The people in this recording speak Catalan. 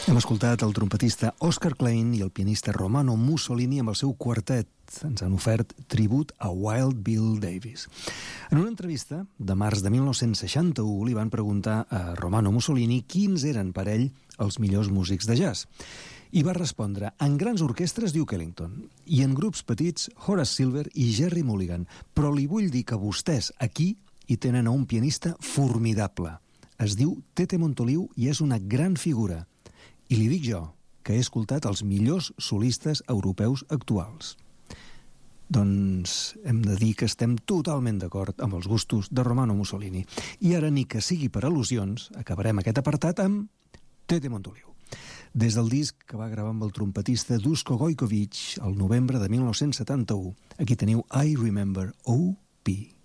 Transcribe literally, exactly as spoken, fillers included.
Hem escoltat el trompetista Oscar Klein i el pianista Romano Mussolini amb el seu quartet. Ens han ofert tribut a Wild Bill Davis. En una entrevista de març de mil nou-cents seixanta-u li van preguntar a Romano Mussolini quins eren per ell els millors músics de jazz. I va respondre: en grans orquestres Duke Ellington i en grups petits Horace Silver i Gerry Mulligan, però li vull dir que vostès aquí hi tenen a un pianista formidable. Es diu Tete Montoliu i és una gran figura. I li dic jo, que he escoltat els millors solistes europeus actuals. Doncs hem de dir que estem totalment d'acord amb els gustos de Romano Mussolini. I ara, ni que sigui per al·lusions, acabarem aquest apartat amb Tete Montoliu. Des del disc que va gravar amb el trompetista Duško Gojković el novembre de mil nou-cents setanta-u, aquí teniu I Remember O P